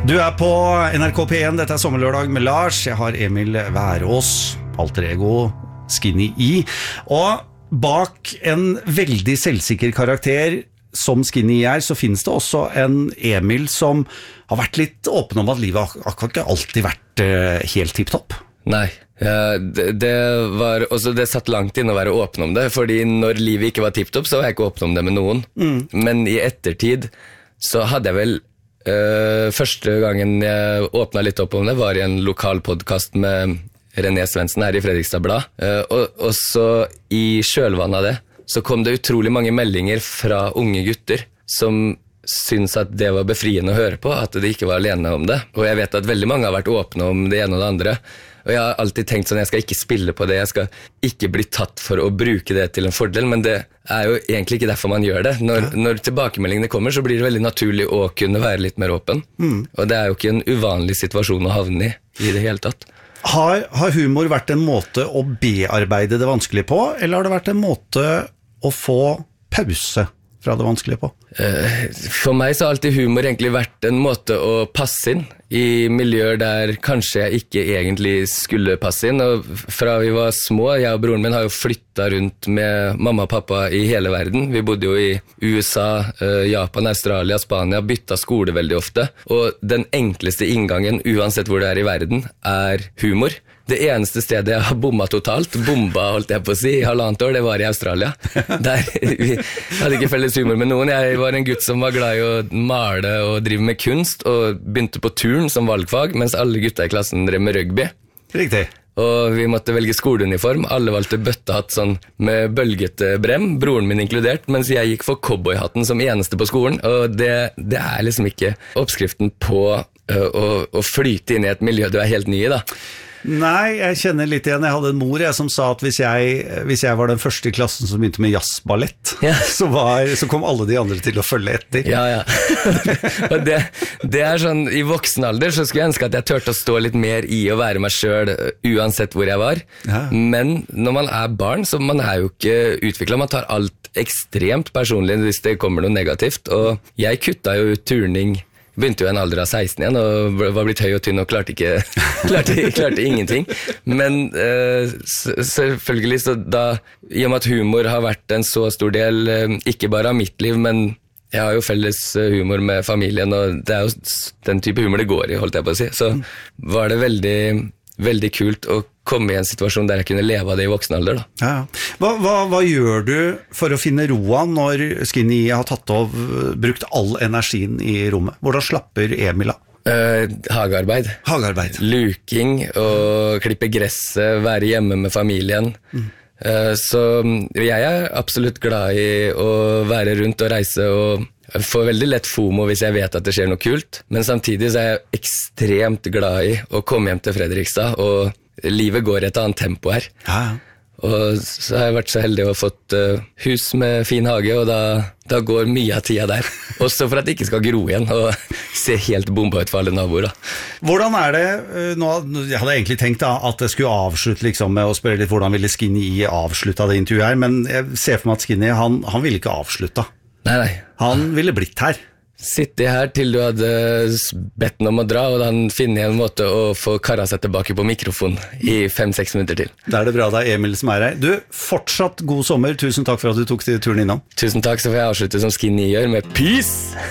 Du på NRK P1, dette Sommerlørdag med Lars. Jeg har Emil Værås, alter ego, Skinny I. Og bak en veldig selvsikker karakter som Skinny I så finnes det også en Emil som har vært litt åpen om at livet akkurat ikke alltid vært helt tipptopp. Nei, det satt langt inn å være åpen om det, fordi når livet ikke var tipptopp, så var jeg ikke åpen om det med noen. Men i ettertid så hadde jeg vel første gangen jeg åpnet litt opp om det var i en lokal podcast med René Svendsen her i Fredrikstad Blad, og så i kjølvannet av det så kom det utrolig mange meldinger fra unge gutter som syntes at det var befriende å høre på, at de ikke var alene om det. Og jeg vet at veldig mange har vært åpne om det ene og det andre, og jeg har alltid tenkt sånn, jeg skal ikke spille på det, jeg skal ikke bli tatt for å bruke det til en fordel, men det jo egentlig ikke derfor man gjør det. Når tilbakemeldingene kommer, så blir det veldig naturlig å kunne være litt mer åpen. Og det jo ikke en uvanlig situasjon å havne i det hele tatt. Har humor vært en måte å bearbeide det vanskelige på, eller har det vært en måte å få pause fra det vanskelige på? For meg så har alltid humor egentlig vært en måte å passe inn i miljøer der kanskje jeg ikke egentlig skulle passe inn. Og fra vi var små, jeg og broren min har jo flyttet rundt med mamma og pappa i hele verden. Vi bodde jo i USA, Japan, Australia, Spania, byttet skole veldig ofte. Og den enkleste inngangen, uansett hvor det i verden, humor. Det eneste stedet jeg har bommet totalt, holdt jeg på å si, i 1,5 år, det var i Australia. Der vi hadde ikke felles humor med noen. Jeg var en gutt som var glad i å male og drive med kunst, og begynte på turn som valgfag, mens alle gutta i klassen drev med rugby. Riktig. Og vi måtte velge skoleuniform. Alle valgte bøttehatt sånn med bølgete brem, broren min inkludert, mens jeg gikk for cowboyhatten som eneste på skolen. Og det liksom ikke oppskriften på å flyte inn i et miljø du helt ny i da. Nei, jeg kjenner litt igjen. Jeg hadde en mor som sa at hvis jeg var den første i klassen som begynte med jazzballett, så kom alle de andre til å følge etter. Ja. Og det sånn, i voksen alder så skulle jeg ønske at jeg tørte å stå litt mer i å være meg selv, uansett hvor jeg var. Ja. Men når man barn, så man jo ikke utviklet. Man tar alt ekstremt personlig hvis det kommer noe negativt. Og jeg kuttet jo ut turning. Begynte jo en alder av 16 igjen, og var blitt høy og tynn og klarte ingenting. Men selvfølgelig, så da, i og med at humor har vært en så stor del, ikke bare av mitt liv, men jeg har jo felles humor med familien, og det jo den type humor det går i, holdt jeg på å si. Så var det veldig, veldig kult å komme i en situasjon der jeg kunne leve av det i voksen alder da. Ja. Hva gjør du for å finne roa når Skinny har brukt all energien i rommet? Hvordan slapper Emil av? Hagearbeid. Luking og klippe gresset, være hjemme med familien. Så jeg absolutt glad i å være rundt og reise, og jeg får veldig lett FOMO hvis jeg vet at det skjer noe kult, men samtidig så jeg ekstremt glad i å komme hjem til Fredrikstad, og livet går i et annet tempo her. Ja. Og så har jeg vært så heldig å ha fått hus med fin hage, og da går mye av tida der. Også for at det ikke skal gro igjen, og se helt bomba ut for alle naboer da. Hvordan det nå? Jeg hadde egentlig tenkt da, at jeg skulle avslutte liksom, med å spørre litt hvordan ville Skinny avslutte det intervjuet her, men jeg ser for meg at Skinny, han ville ikke avslutta. Nei. Han ville blitt her. Sitte her til du hadde bedt den om å dra, og da han finner en måte å få karret seg tilbake på mikrofon i 5-6 minutter til. Da det bra, det Emil som her. Du, fortsatt god sommer. Tusen takk for at du tok turen innom. Tusen takk, så får jeg avslutte som Skinny gjør, med peace!